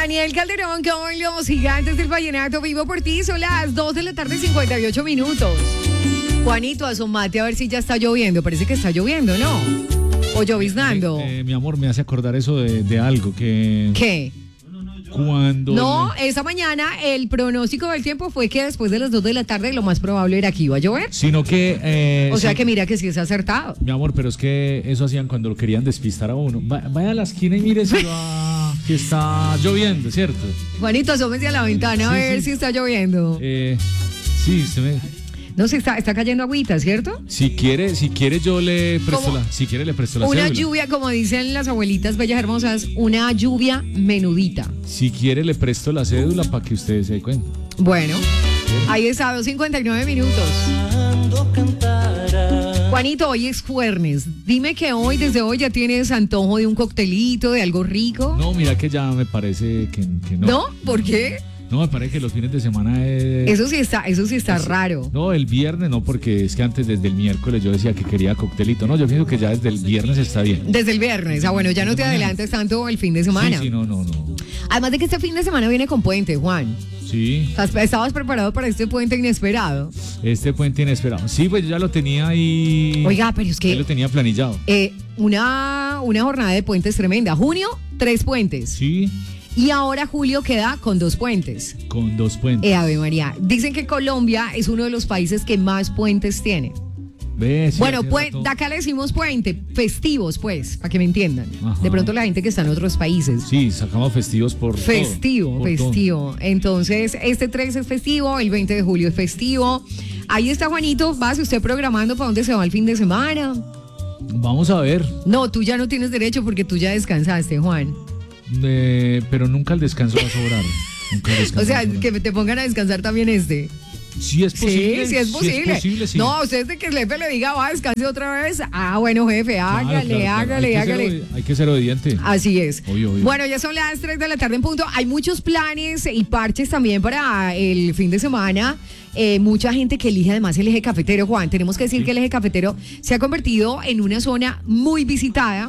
Daniel Calderón con los Gigantes del Vallenato, vivo por ti. Son las 2 de la tarde, 58 minutos. Juanito, asomate a ver si ya está lloviendo. Parece que está lloviendo, ¿no? O lloviznando. Mi amor, me hace acordar eso de algo que... ¿Qué? Cuando... No, esta mañana el pronóstico del tiempo fue que después de las 2 de la tarde lo más probable era que iba a llover. Sino que... o sea que mira que sí es acertado. Mi amor, pero es que eso hacían cuando lo querían despistar a uno. Vaya a la esquina y mire si que está lloviendo, ¿cierto? Juanito, asómese a la ventana a ver si está lloviendo. Sí, se me... No, se está cayendo agüita, ¿cierto? Si quiere yo le presto le presto la una cédula. Lluvia, como dicen las abuelitas bellas hermosas, una lluvia menudita. Si quiere le presto la cédula para que ustedes se den cuenta. Bueno, ahí está, 2:59 minutos. Juanito, hoy es jueves. Dime que desde hoy ya tienes antojo de un coctelito, de algo rico. No, mira que ya me parece que no. ¿No? ¿Por qué? No, me parece que los fines de semana es... Eso sí está raro. No, el viernes no, porque es que antes desde el miércoles yo decía que quería coctelito. No, yo pienso que ya desde el viernes está bien. Desde el viernes. Bueno, ya no te adelantes tanto el fin de semana. Sí, no. Además de que este fin de semana viene con puente, Juan. Sí. ¿Estabas preparado para este puente inesperado? Este puente inesperado. Sí, pues yo ya lo tenía ahí. Oiga, pero es que... Ya lo tenía planillado. Una jornada de puentes tremenda. Junio, 3 puentes. Sí. Y ahora julio queda con 2 puentes. Con 2 puentes. Ave María. Dicen que Colombia es uno de los países que más puentes tiene. ¿Ves? Bueno, de acá le decimos puente, festivos, pues, para que me entiendan. Ajá. De pronto la gente que está en otros países. Sí, sacamos festivos por festivo. Todo. Entonces, este 3 es festivo, el 20 de julio es festivo. Ahí está Juanito, ¿va usted programando para dónde se va el fin de semana? Vamos a ver. No, tú ya no tienes derecho porque tú ya descansaste, Juan. Pero nunca el descanso va a sobrar. O sea, que te pongan a descansar también Sí es posible. Sí es posible. Sí. No, usted es de que el jefe le diga, va a descansar otra vez. Bueno, jefe, hágale. Hay que ser obediente. Así es. Obvio. Bueno, ya son las 3 de la tarde en punto. Hay muchos planes y parches también para el fin de semana. Mucha gente que elige además el eje cafetero, Juan. Tenemos que decir que el eje cafetero se ha convertido en una zona muy visitada.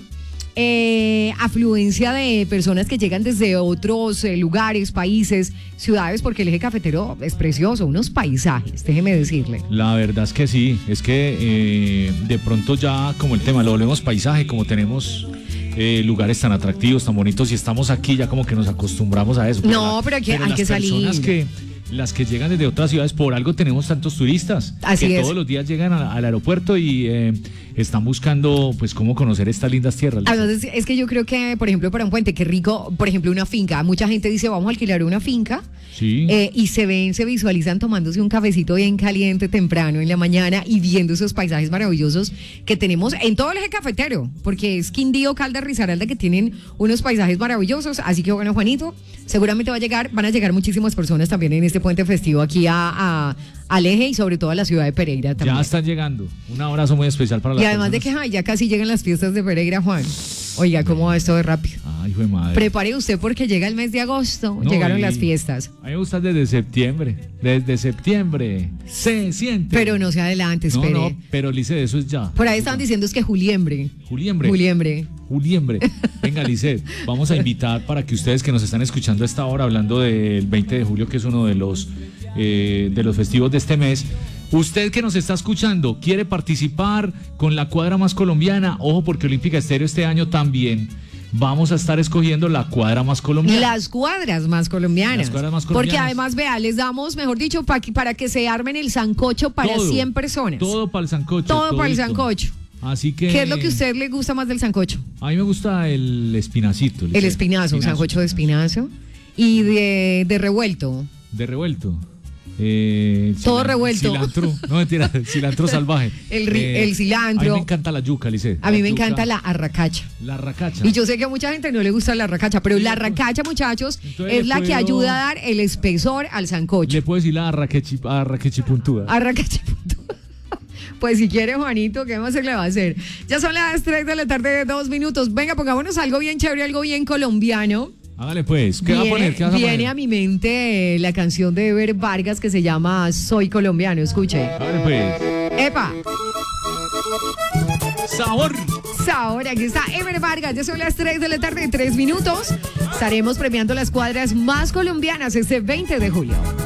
Afluencia de personas que llegan desde otros lugares, países, ciudades, porque el eje cafetero es precioso, unos paisajes, déjeme decirle. La verdad es que sí, es que de pronto ya como el tema lo volvemos paisaje, como tenemos lugares tan atractivos, tan bonitos y estamos aquí ya como que nos acostumbramos a eso. Pero hay que salir. Las que llegan desde otras ciudades, por algo tenemos tantos turistas. Así que es. Todos los días llegan al aeropuerto y están buscando pues cómo conocer estas lindas tierras. Entonces, es que yo creo que, por ejemplo, para un puente, qué rico, por ejemplo, una finca. Mucha gente dice, vamos a alquilar una finca. Sí. Y se visualizan tomándose un cafecito bien caliente temprano en la mañana y viendo esos paisajes maravillosos que tenemos en todo el eje cafetero, porque es Quindío, Caldas, Risaralda, que tienen unos paisajes maravillosos. Así que bueno, Juanito, seguramente van a llegar muchísimas personas también en este puente festivo aquí al eje y sobre todo a la ciudad de Pereira también. Ya están llegando. Un abrazo muy especial para las personas. Y además de que ya casi llegan las fiestas de Pereira, Juan. Oiga, ¿cómo va esto de rápido? Ay, hijo de madre. Prepare usted porque llega el mes de agosto, llegaron las fiestas. A mí me gusta desde septiembre. Desde septiembre se siente. Pero no se adelante, espere. No, pero Lice, eso es ya. Por ahí estaban diciendo es que Juliembre. Venga, Lice, vamos a invitar para que ustedes que nos están escuchando a esta hora, hablando del 20 de julio, que es uno de los festivos de este mes. Usted que nos está escuchando, quiere participar con la cuadra más colombiana. Ojo, porque Olímpica Estéreo este año también vamos a estar escogiendo la cuadra más colombiana. Las cuadras más colombianas. Porque además, vea, les damos, mejor dicho, para que se armen el sancocho para 100 personas. Todo para el sancocho. Todo para el sancocho. Así que... ¿Qué es lo que a usted le gusta más del sancocho? A mí me gusta el espinacito. El espinazo, un sancocho de espinazo. Y de revuelto. De revuelto. Todo revuelto. Cilantro, no mentira, cilantro salvaje. El cilantro. A mí me encanta la yuca, Lice. A mí me encanta la arracacha. La arracacha. Y yo sé que a mucha gente no le gusta la arracacha, pero la arracacha, muchachos, es la que ayuda a dar el espesor al sancocho. Le puedo decir la arraquechipuntuda. Arraquechipuntuda. Pues si quiere, Juanito, ¿qué más se le va a hacer? Ya son las 3 de la tarde, 2 minutos. Venga, pongámonos algo bien chévere, algo bien colombiano. Hágale pues, ¿qué va a poner? Viene a mi mente la canción de Ever Vargas que se llama Soy Colombiano, escuche. Hágale pues. ¡Epa! ¡Sabor! esta hora. Aquí está Emer Vargas, ya son las 3 de la tarde, 3 minutos. Estaremos premiando las cuadras más colombianas este 20 de julio.